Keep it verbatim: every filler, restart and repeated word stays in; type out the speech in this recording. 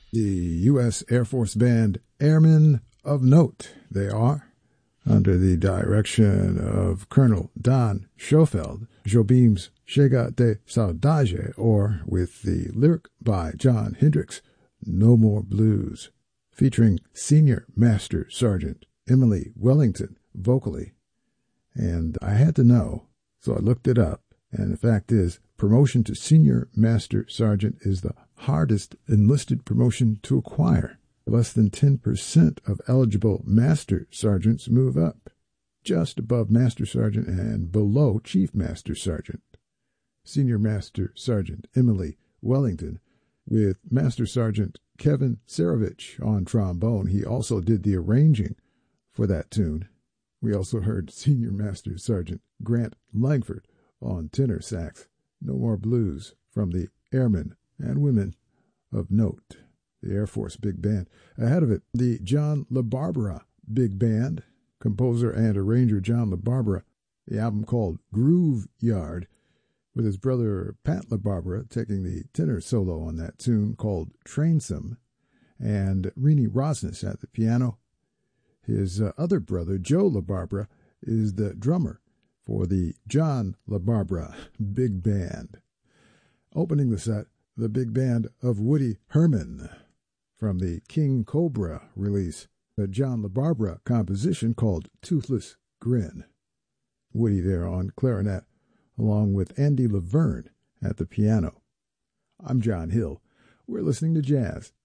The U S Air Force Band Airmen of Note, they are, under the direction of Colonel Don Schofield, Jobim's Chega de Saudade, or with the lyric by John Hendricks, No More Blues, featuring Senior Master Sergeant Emily Wellington vocally. And I had to know, so I looked it up, and the fact is, promotion to Senior Master Sergeant is the hardest enlisted promotion to acquire. Less than ten percent of eligible Master Sergeants move up, just above Master Sergeant and below Chief Master Sergeant. Senior Master Sergeant Emily Wellington, with Master Sergeant Kevin Sarovich on trombone. He also did the arranging for that tune. We also heard Senior Master Sergeant Grant Langford on tenor sax. No More Blues from the Airmen and Women of Note, the Air Force Big Band. Ahead of it, the John LaBarbera Big Band, composer and arranger John LaBarbera, the album called Groove Yard, with his brother Pat LaBarbera taking the tenor solo on that tune called Trainsome, and Renee Rosnes at the piano. His uh, other brother, Joe LaBarbera, is the drummer for the John LaBarbera Big Band. Opening the set, the big band of Woody Herman from the King Cobra release, the John LaBarbera composition called Toothless Grin. Woody there on clarinet, along with Andy Laverne at the piano. I'm John Hill. We're listening to jazz